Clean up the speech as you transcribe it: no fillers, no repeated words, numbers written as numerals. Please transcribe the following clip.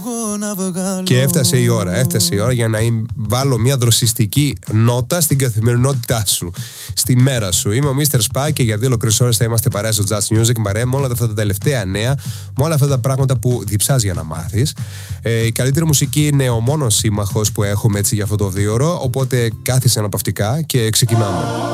Και έφτασε η ώρα για να βάλω μια δροσιστική νότα στην καθημερινότητά σου, στη μέρα σου. Είμαι ο Mr. Spa και για 2 ολόκληρες ώρες θα είμαστε παρέα στο Just Music, παρέα με όλα αυτά τα τελευταία νέα, με όλα αυτά τα πράγματα που διψάς για να μάθεις. Η καλύτερη μουσική είναι ο μόνος σύμμαχος που έχουμε έτσι για αυτό το 2ωρο, οπότε κάθισε αναπαυτικά και ξεκινάμε.